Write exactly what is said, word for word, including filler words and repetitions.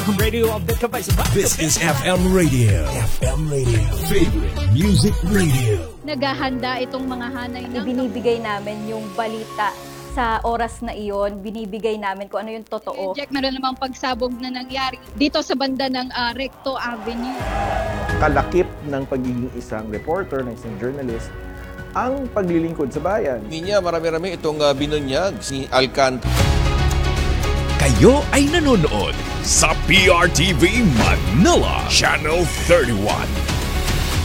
Radio of the Kabaisabay. This is F M Radio. F M Radio. Favorite Music Radio. Naghahanda itong mga hanay ng... Ibinibigay namin yung balita sa oras na iyon, binibigay namin kung ano yung totoo. Jack, meron namang pagsabog na nangyari dito sa banda ng uh, Recto Avenue. Kalakip ng pagiging isang reporter, ng isang journalist, ang paglilingkod sa bayan. Hindi niya marami-rami itong uh, binunyag si Alcant. Kayo ay nanonood sa P R T V Manila Channel thirty-one.